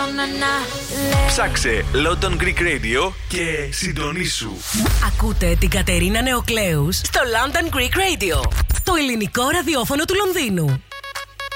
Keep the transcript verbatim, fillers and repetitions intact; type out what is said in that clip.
Ψάξε London Greek Radio και συντονίσου. Ακούτε την Κατερίνα Νεοκλέους στο London Greek Radio, το ελληνικό ραδιόφωνο του Λονδίνου.